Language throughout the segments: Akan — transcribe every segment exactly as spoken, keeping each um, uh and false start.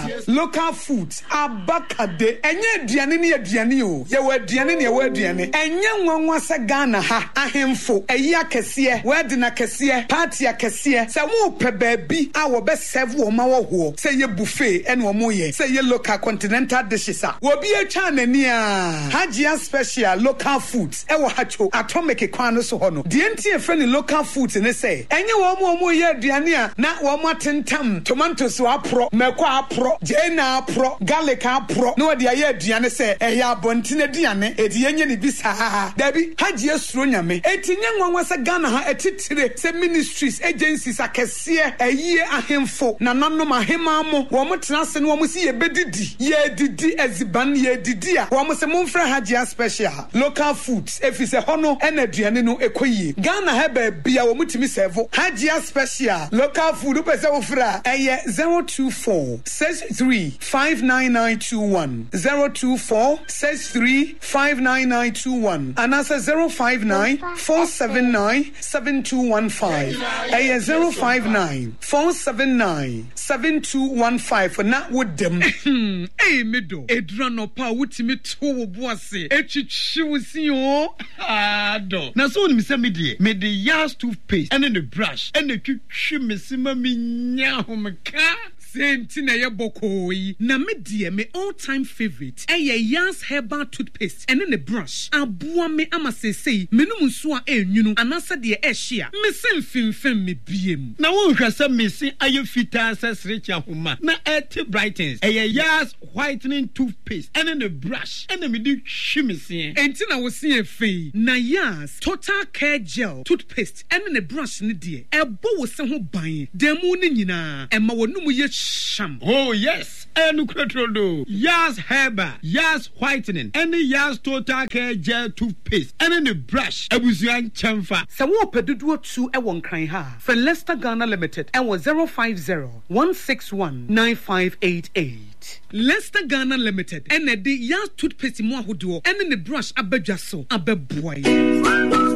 local foods abakade enye aduane ne aduane o ye wa aduane ne ye wa aduane enye nwanwa se Ghana ha ahemfo eyi akese word na kese party akese se wo pe baabi a wo be serve wo ma wo ho se ye buffet ene wo mo ye se ye local continental dishes a wo bi atwa nani a Hajia special local foods e wo hacho atomic kwan no so ho no de ntie fre ni local foods ne se enye wo mo mo ye aduane a na wo mo atentam tomatoes wa pro meko apro jena apro garlic apro no de aye aduane se ehya abontine aduane edi yenye ni bisa dabi Hajia suro nyame etinye nwanwa se Ghana ha etitire se ministries agencies akese aye ahemfo na nanom ahema mo wo mo tenase no wo mo si ye bedidi ye didi eziban ye didi a wo mo se momfra Hajia special local foods efise hono ena aduane no ekoyie Ghana ha ba bia wo mutimi serve Hajia special local food pese wo fra eye zero two four six three five nine nine two one zero two four six three five nine nine two one and answer zero five nine four seven nine seven two one five eye zero five nine four seven nine seven two one five for na with them eh medo edra no pa wutimi to wo boase etwitwi wusi o ado na so ni se medie mede Yas toothpaste and the brush and the twitwi mesima minya homka Senti na ye bokoi na me die me all time favorite eye Yas herbal toothpaste and then the brush aboa me ama sesei menum nso a enwunu anasa de e hia me sem fimfem me biem na won hwasa mesi aye fita sesrecha homa na et brightens eye Yas whitening toothpaste and then the brush and me di hwimese enti na wo se afei na Yas total care gel toothpaste and then the brush ne die ebo wo se ho ban demu ne nyina ema wonum ye sham. Oh yes, and Crotrodo, Yas Herba, Yas Whitening, and the Yas Total Care Gel Toothpaste, and then the brush, a Buzian Chamfa. Sawo Pedudu two a one kind ha. For Leicester Ghana Limited, and was zero five zero one six one nine five eight eight. Leicester Ghana Limited, and the Yas Toothpaste Moahuduo, and then the brush Abejaso, Abeboy.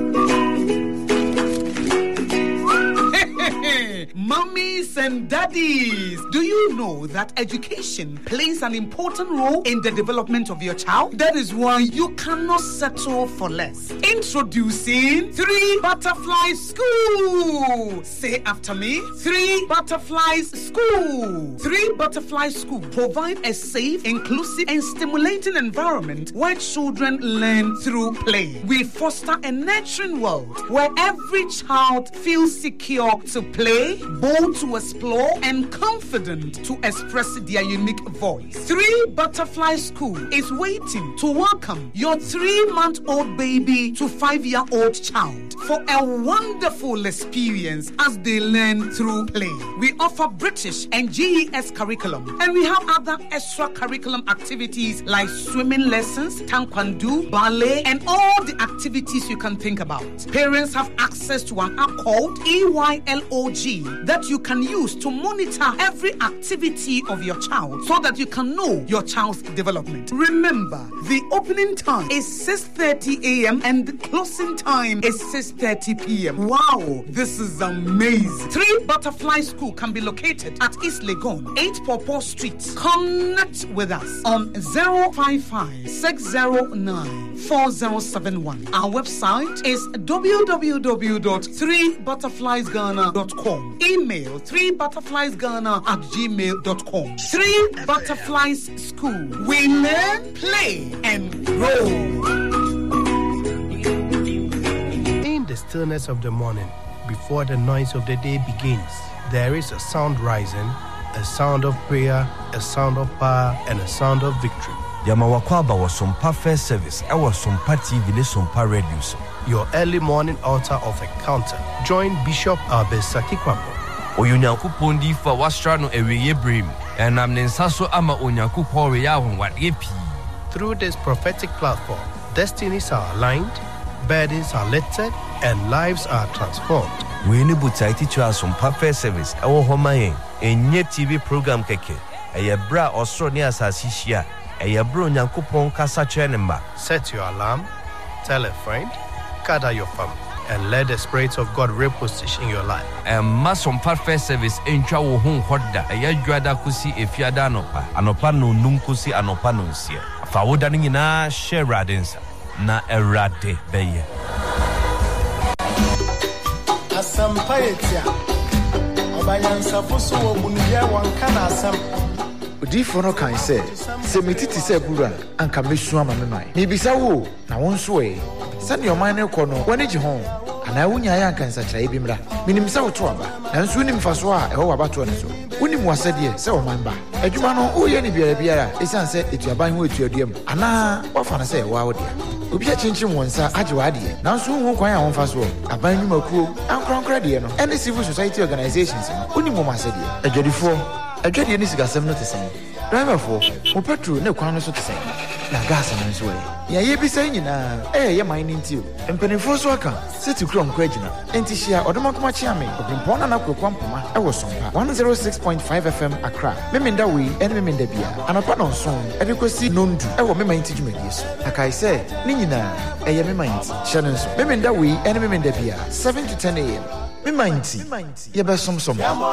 Mummies and daddies, do you know that education plays an important role in the development of your child? That is why you cannot settle for less. Introducing Three Butterflies School. Say after me, Three Butterflies School. Three Butterflies School provide a safe, inclusive, and stimulating environment where children learn through play. We foster a nurturing world where every child feels secure to play, bold to explore, and confident to express their unique voice. Three Butterfly School is waiting to welcome your three-month-old baby to five-year-old child for a wonderful experience as they learn through play. We offer British and G E S curriculum, and we have other extra-curriculum activities like swimming lessons, taekwondo, ballet, and all the activities you can think about. Parents have access to an app called E Y L O G that you can use to monitor every activity of your child so that you can know your child's development. Remember, the opening time is six thirty a.m. and the closing time is six thirty p.m. Wow, this is amazing. Three Butterfly School can be located at East Legon, eight Popo Street. Connect with us on zero five five six zero nine four zero seven one. Our website is w w w dot three butterflies ghana dot com. Email three butterflies ghana at gmail dot com. Three Butterflies School. We learn, play, and grow. In the stillness of the morning, before the noise of the day begins, there is a sound rising, a sound of prayer, a sound of power, and a sound of victory. Yamawakwaba was some First Service. I was some T V, some radio. Your early morning altar of encounter. Join Bishop Albesaki Kwambo. Oyunyankupon di fa wastrano eweye brim. And I'm Nensaso ama Onyankupon reya what epi. Through this prophetic platform, destinies are aligned, burdens are lifted, and lives are transformed. We need to teach us some First Service. Our home a new T V program keke. A bra Australia sasishia. A bro Nyankupon kasa chenemba. Set your alarm, tell a friend, gather your family. and let the Spirit of God reposition your life. Emma som First Service entwa wo ho hoda eya dwada kusi efiada anopa anopa no num kusi anopa no nsie fa woda no nyina share radensa na erade beye asampaetia obayansa foso wo munye wonka na asam Odifo no kan se se metiti se gura anka mesu ama me mai me bisa wo na won so e se ne oman ne kɔ no woni gi ho ana wunya ya anka nsakyerɛ bi mra minim se woto aba nanso unim faso a ɛwɔ wabato ne so unim wasɛdeɛ se oman ba adwuma no wo ye ne biara biara esan se etuaban ho etuaduam ana wafa na se ɛwɔ awode obi a chinchin wonsa agye wade nanso hu kwan a won faso aban nwumakuo ankronkra de no any civil society organizations no unim mo masɛdeɛ adwadifo adwade ni sigasɛm no te sɛn driver for mo petrol ne kwan no so te sɛn na gas no nso ɛ ya ye bi sɛ nyina ɛ yɛ man ni ntio mpanifo so aka city chrome kwa gyina enti hia odomakoma chia me obimpon na nakokwa mpoma ɛwɔ sompa one oh six point five F M Accra memenda we ɛne memenda bia anapa no nso ɛde kosi nondu ɛwɔ mema nti dwumadie so akai sɛ ne nyina ɛyɛ mema nti hia no nso memenda we ɛne memenda bia seven to ten A M mema nti yɛbɛsom som